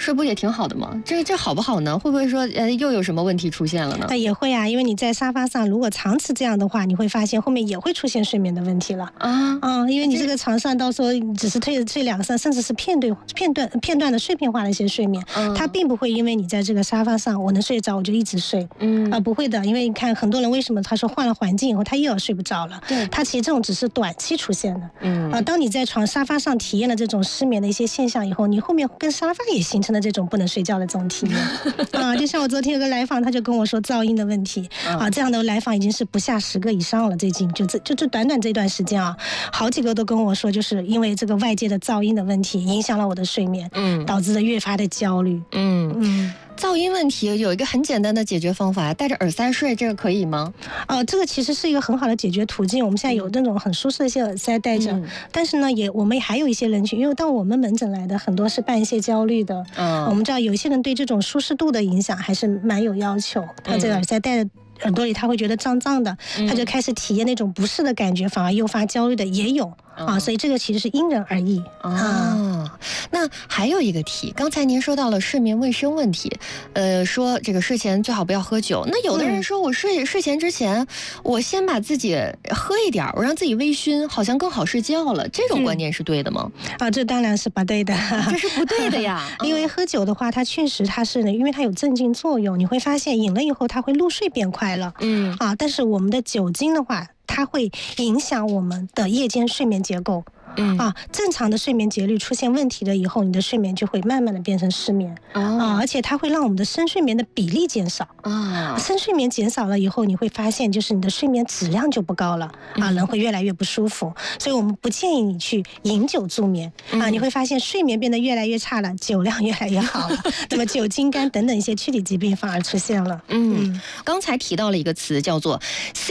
睡不也挺好的吗？这好不好呢？会不会说又有什么问题出现了呢？ 也会啊，因为你在沙发上如果长此这样的话，你会发现后面也会出现睡眠的问题了因为你这个床上到时候只是睡2个3，甚至是片段的碎片化的一些睡眠，它并不会因为你在这个沙发上我能睡着我就一直睡，不会的，因为你看很多人为什么他说换了环境以后他又要睡不着了， 对， 他其实这种只是短期出现的，当你在沙发上体验了这种失眠的一些现象以后，你后面跟沙发也形成了这种不能睡觉的这种体验就像我昨天有个来访，他就跟我说噪音的问题这样的来访已经是不下10个以上了，最近就短短这段时间好几个都跟我说，就是因为这个外界的噪音的问题影响了我的睡眠，导致的越发的焦虑。 噪音问题有一个很简单的解决方法，戴着耳塞睡，这个可以吗？ 这个其实是一个很好的解决途径。我们现在有那种很舒适的一些耳塞戴着，但是呢，我们还有一些人群，因为到我们门诊来的很多是伴一些焦虑的，我们知道有一些人对这种舒适度的影响还是蛮有要求，他这个耳塞戴着耳朵里他会觉得胀胀的，他就开始体验那种不适的感觉，反而诱发焦虑的也有所以这个其实是因人而异那还有一个题，刚才您说到了睡眠卫生问题，说这个睡前最好不要喝酒。那有的人说我睡前之前，我先把自己喝一点，我让自己微醺，好像更好睡觉了。这种观念是对的吗？ 这当然是不对的， 这是不对的呀。 因为喝酒的话，它确实因为它有镇静作用，你会发现饮了以后它会入睡变快了。但是我们的酒精的话，它会影响我们的夜间睡眠结构。正常的睡眠节律出现问题了以后，你的睡眠就会慢慢的变成失眠而且它会让我们的深睡眠的比例减少深睡眠减少了以后，你会发现就是你的睡眠质量就不高了人会越来越不舒服。所以我们不建议你去饮酒助眠你会发现睡眠变得越来越差了，酒量越来越好了那么酒精肝等等一些躯体疾病反而出现了。 刚才提到了一个词叫做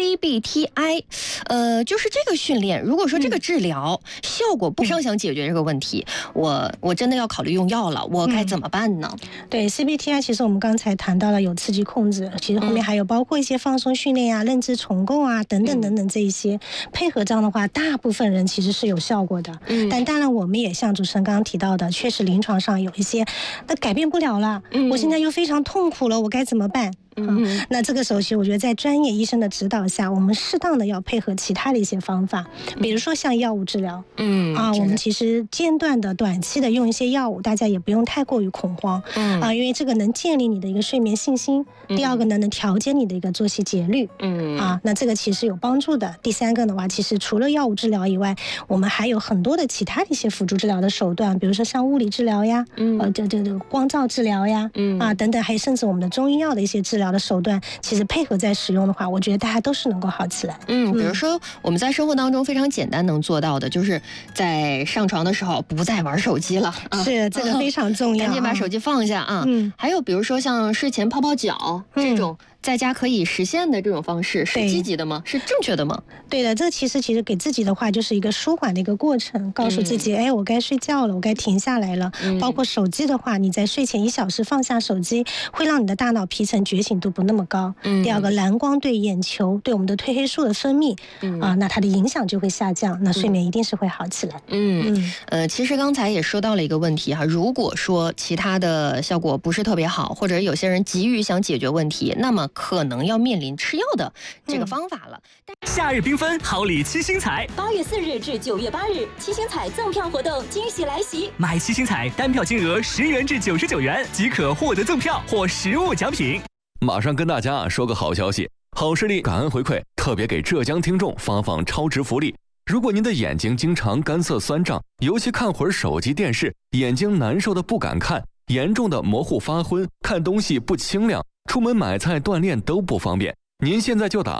CBTI，就是这个训练，如果说这个治疗效果不上，想解决这个问题，我真的要考虑用药了，我该怎么办呢？ 对 CBTI， 其实我们刚才谈到了有刺激控制，其实后面还有包括一些放松训练认知重构等等等等这一些配合，这样的话大部分人其实是有效果的。但当然我们也像主持人刚刚提到的，确实临床上有一些那改变不了了，我现在又非常痛苦了，我该怎么办？那这个时候其实我觉得在专业医生的指导下，我们适当的要配合其他的一些方法，比如说像药物治疗我们其实间断的短期的用一些药物，大家也不用太过于恐慌因为这个能建立你的一个睡眠信心，第二个呢能调节你的一个作息节律那这个其实有帮助的。第三个的话，其实除了药物治疗以外，我们还有很多的其他的一些辅助治疗的手段，比如说像物理治疗呀这光照治疗呀等等，还有甚至我们的中医药的一些治疗的手段，其实配合在使用的话，我觉得大家都是能够好起来。 比如说我们在生活当中非常简单能做到的，就是在上床的时候不再玩手机了是这个非常重要， 赶紧把手机放下还有比如说像睡前泡泡脚这种在家可以实现的这种方式，是积极的吗？是正确的吗？ 对的，这其实给自己的话就是一个舒缓的一个过程，告诉自己我该睡觉了，我该停下来了包括手机的话，你在睡前1小时放下手机，会让你的大脑皮层觉醒度不那么高第二个，蓝光对眼球对我们的褪黑素的分泌那它的影响就会下降，那睡眠一定是会好起来。 其实刚才也说到了一个问题如果说其他的效果不是特别好，或者有些人急于想解决问题，那么可能要面临吃药的这个方法了。 夏日缤纷，好礼七星彩 ，8月4日至9月8日，七星彩赠票活动惊喜来袭！ 买七星彩单票金额10元至99元即可获得赠票或实物奖品。 马上跟大家说个好消息，好视力感恩回馈，特别给浙江听众发放超值福利。如果您的眼睛经常干涩酸胀，尤其看会儿手机电视，眼睛难受的不敢看，严重的模糊发昏，看东西不清亮，出门买菜锻炼都不方便，您现在就打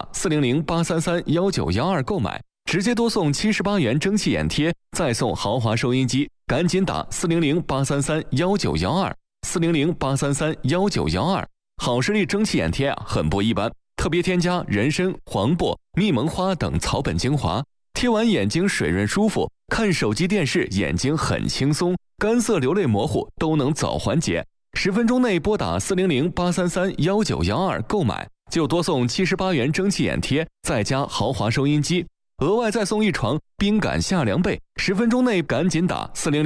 400-833-1912购买，直接多送78元蒸汽眼贴，再送豪华收音机，赶紧打400-833-1912 400-833-1912。好视力蒸汽眼贴很不一般，特别添加人参、黄柏、蜜蒙花等草本精华，贴完眼睛水润舒服，看手机电视眼睛很轻松，干涩流泪模糊都能早缓解。10分钟内拨打400-833-1912购买，就多送78元蒸汽眼贴，再加豪华收音机，额外再送1床冰感夏凉被。10分钟内赶紧打400